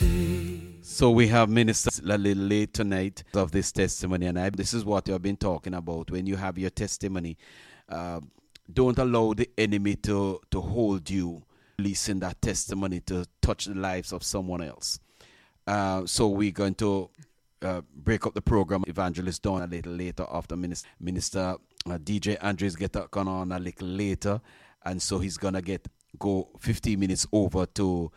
So we have ministers a little late tonight of this testimony, and this is what you've been talking about. When you have your testimony, don't allow the enemy to hold you, releasing that testimony to touch the lives of someone else. So we're going to break up the program. Evangelist Dawn a little later after Minister DJ Andres get gone on a little later, and so he's gonna go 15 minutes over to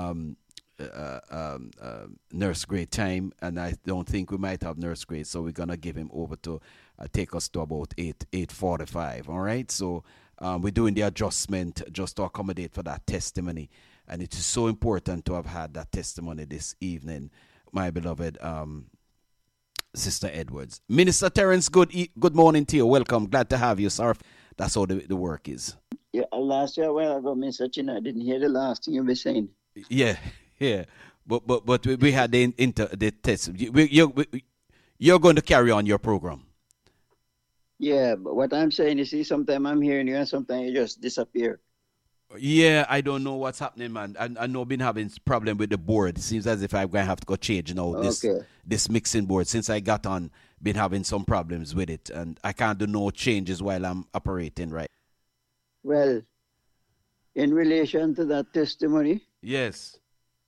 nurse grade time, and I don't think we might have nurse grade, so we're gonna give him over to take us to about 8:45. All right, so we're doing the adjustment just to accommodate for that testimony, and it is so important to have had that testimony this evening, my beloved Sister Edwards. Minister Terence, good morning to you. Welcome, glad to have you, sir. That's how the work is. Yeah, last year a while ago, Mr. Chin, I didn't hear the last thing you were saying. Yeah. But we had the test. You're going to carry on your program. Yeah, but what I'm saying, you see, sometimes I'm hearing you and sometimes you just disappear. Yeah, I don't know what's happening, man. I know I've been having problem with the board. It seems as if I'm going to have to go change now this mixing board. Since I got on, been having some problems with it, and I can't do no changes while I'm operating, right? Well, in relation to that testimony, yes,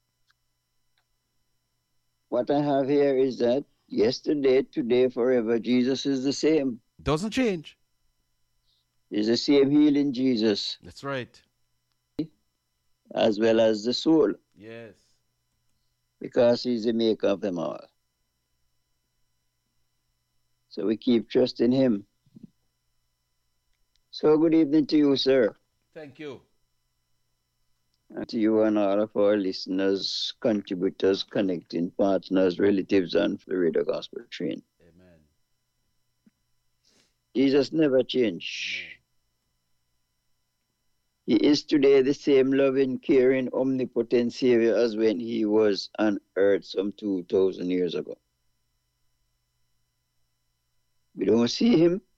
what I have here is that yesterday, today, forever, Jesus is the same. Doesn't change. Is the same healing Jesus. That's right. As well as the soul. Yes. Because he's the maker of them all. So we keep trusting him. So good evening to you, sir. Thank you. And to you and all of our listeners, contributors, connecting partners, relatives on the Radio Gospel Train. Amen. Jesus never changed. He is today the same loving, caring, omnipotent Savior as when he was on earth some 2,000 years ago. We don't see him,